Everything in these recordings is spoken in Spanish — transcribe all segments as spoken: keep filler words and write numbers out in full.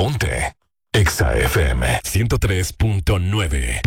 Ponte Exa F M ciento tres punto nueve.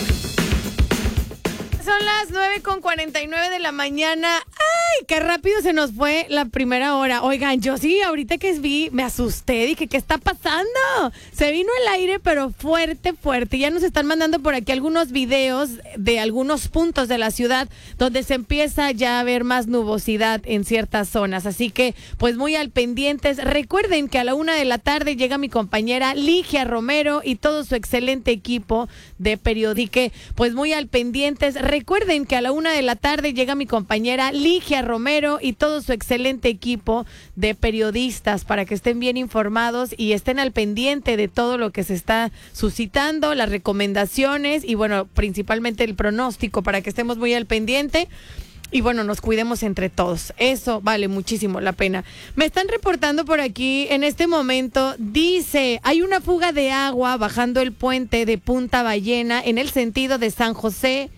Son las nueve con cuarenta y nueve de la mañana. ¡Ay, qué rápido se nos fue la primera hora! Oigan, yo sí, ahorita que vi, me asusté. Dije, ¿qué está pasando? Se vino el aire, pero fuerte, fuerte. Ya nos están mandando por aquí algunos videos de algunos puntos de la ciudad donde se empieza ya a ver más nubosidad en ciertas zonas. Así que, pues muy al pendientes. Recuerden que a la una de la tarde llega mi compañera Ligia Romero y todo su excelente equipo de periodique. Pues muy al pendientes. Recuerden que a la una de la tarde llega mi compañera Ligia Romero y todo su excelente equipo de periodistas para que estén bien informados y estén al pendiente de todo lo que se está suscitando, las recomendaciones y bueno, principalmente el pronóstico para que estemos muy al pendiente. Y bueno, nos cuidemos entre todos. Eso vale muchísimo la pena. Me están reportando por aquí en este momento. Dice, hay una fuga de agua bajando el puente de Punta Ballena en el sentido de San José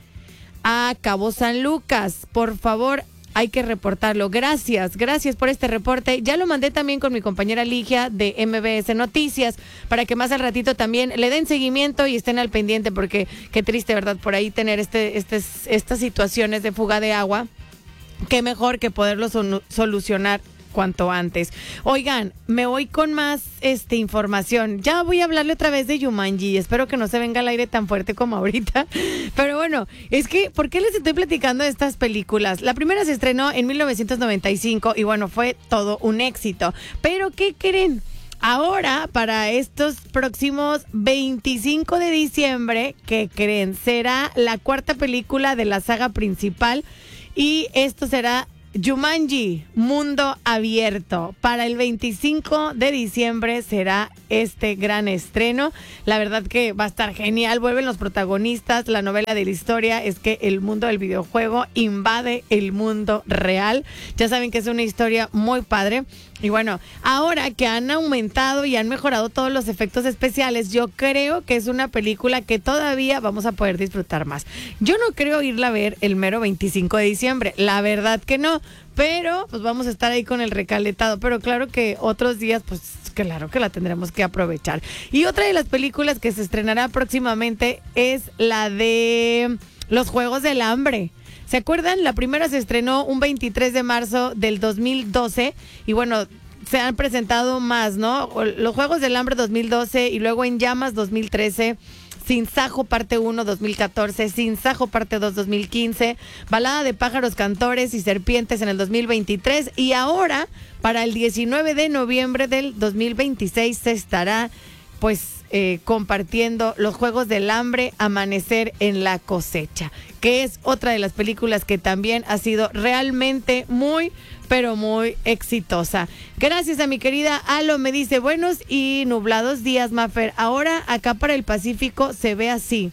a Cabo San Lucas. Por favor, hay que reportarlo. Gracias, gracias por este reporte. Ya lo mandé también con mi compañera Ligia de M B S Noticias para que más al ratito también le den seguimiento y estén al pendiente porque qué triste, ¿verdad? Por ahí tener este, este, estas situaciones de fuga de agua. Qué mejor que poderlo son, solucionar cuanto antes. Oigan, me voy con más este información. Ya voy a hablarle otra vez de Jumanji. Espero que no se venga al aire tan fuerte como ahorita. Pero bueno, es que, ¿por qué les estoy platicando de estas películas? La primera se estrenó en mil novecientos noventa y cinco y bueno, fue todo un éxito. Pero, ¿qué creen? Ahora, para estos próximos veinticinco de diciembre, ¿qué creen? Será la cuarta película de la saga principal y esto será Jumanji, Mundo Abierto. Para el veinticinco de diciembre será este gran estreno. La verdad que va a estar genial. Vuelven los protagonistas. La novela de la historia es que el mundo del videojuego invade el mundo real. Ya saben que es una historia muy padre. Y bueno, ahora que han aumentado y han mejorado todos los efectos especiales, yo creo que es una película que todavía vamos a poder disfrutar más. Yo no creo irla a ver el mero veinticinco de diciembre, la verdad que no, pero pues vamos a estar ahí con el recalentado, pero claro que otros días pues claro que la tendremos que aprovechar. Y otra de las películas que se estrenará próximamente es la de Los Juegos del Hambre. ¿Se acuerdan? La primera se estrenó un veintitrés de marzo del dos mil doce y bueno, se han presentado más, ¿no? Los Juegos del Hambre dos mil doce y luego En Llamas dos mil trece, Sin Sajo parte uno dos mil catorce, Sin Sajo parte dos dos mil quince, Balada de Pájaros Cantores y Serpientes en el dos mil veintitrés y ahora para el diecinueve de noviembre del dos mil veintiséis se estará pues eh, compartiendo Los Juegos del Hambre, Amanecer en la Cosecha, que es otra de las películas que también ha sido realmente muy, pero muy exitosa. Gracias a mi querida Alo, me dice, buenos y nublados días, Mafer. Ahora acá para el Pacífico se ve así.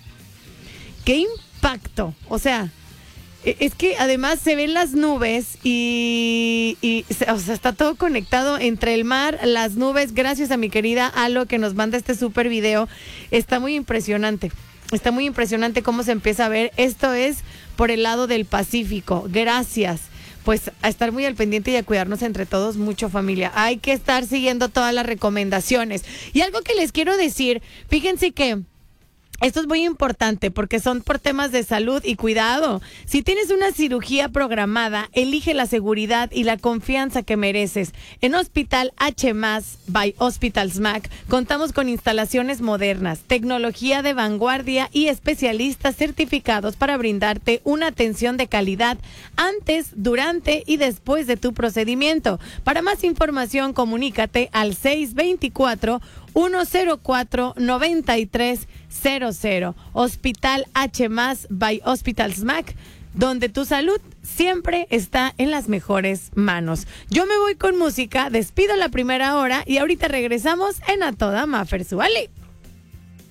¡Qué impacto! O sea, es que además se ven las nubes y, y o sea, está todo conectado entre el mar, las nubes. Gracias a mi querida Alo que nos manda este súper video. Está muy impresionante. Está muy impresionante cómo se empieza a ver. Esto es por el lado del Pacífico. Gracias. Pues a estar muy al pendiente y a cuidarnos entre todos mucho, familia. Hay que estar siguiendo todas las recomendaciones. Y algo que les quiero decir, fíjense que esto es muy importante porque son por temas de salud y cuidado. Si tienes una cirugía programada, elige la seguridad y la confianza que mereces. En Hospital H más by Hospital S M A C contamos con instalaciones modernas, tecnología de vanguardia y especialistas certificados para brindarte una atención de calidad antes, durante y después de tu procedimiento. Para más información, comunícate al seis dos cuatro, uno cero cuatro, nueve tres cero cero. Hospital H más by Hospital S M A C, donde tu salud siempre está en las mejores manos. Yo me voy con música, despido la primera hora y ahorita regresamos en A Toda Mafer Suali.